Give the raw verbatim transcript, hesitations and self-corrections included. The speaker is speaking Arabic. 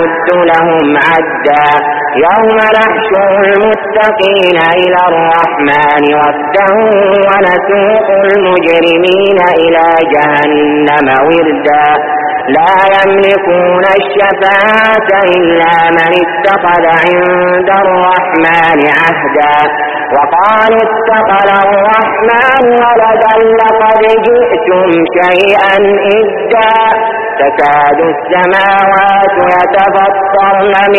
لهم عدا يوم نحشر المتقين إلى الرحمن وفدا ونسوق المجرمين إلى جهنم وردا لا يملكون الشفاعة إلا من اتخذ عند الرحمن عهدا وقالوا اتخذ الرحمن ولدا لقد جئتم شيئا إدا تكاد السماوات يتفطرن